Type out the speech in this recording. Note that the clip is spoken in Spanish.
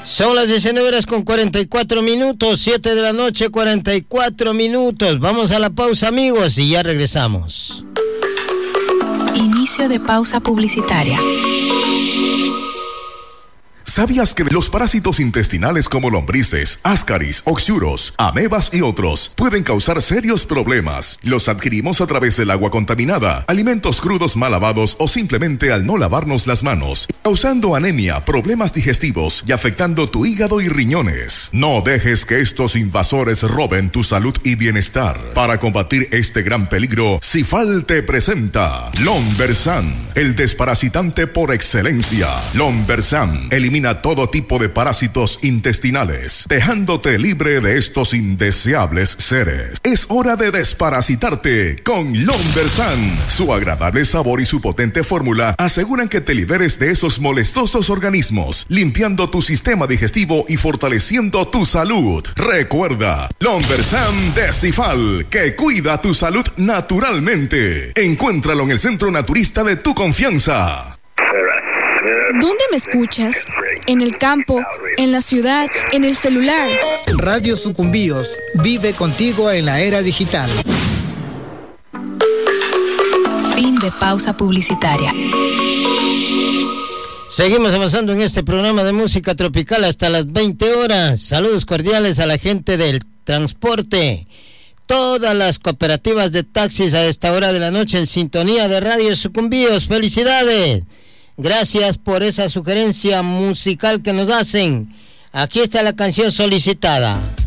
Son las 19:44, 7 de la noche, 44 minutos. Vamos a la pausa, amigos, y ya regresamos. Inicio de pausa publicitaria. ¿Sabías que los parásitos intestinales como lombrices, ascaris, oxuros, amebas y otros pueden causar serios problemas? Los adquirimos a través del agua contaminada, alimentos crudos mal lavados o simplemente al no lavarnos las manos, causando anemia, problemas digestivos y afectando tu hígado y riñones. No dejes que estos invasores roben tu salud y bienestar. Para combatir este gran peligro, Cifal te presenta Lombersan, el desparasitante por excelencia. Lombersan elimina todo tipo de parásitos intestinales, dejándote libre de estos indeseables seres. Es hora de desparasitarte con Lombersan. Su agradable sabor y su potente fórmula aseguran que te liberes de esos molestosos organismos, limpiando tu sistema digestivo y fortaleciendo tu salud. Recuerda, Lombersan de Cifal, que cuida tu salud naturalmente. Encuéntralo en el centro naturista de tu confianza. ¿Dónde me escuchas? ¿En el campo? ¿En la ciudad? ¿En el celular? Radio Sucumbíos vive contigo en la era digital. Fin de pausa publicitaria. Seguimos avanzando en este programa de música tropical hasta las 20 horas. Saludos cordiales a la gente del transporte. Todas las cooperativas de taxis a esta hora de la noche en sintonía de Radio Sucumbíos. ¡Felicidades! Gracias por esa sugerencia musical que nos hacen. Aquí está la canción solicitada.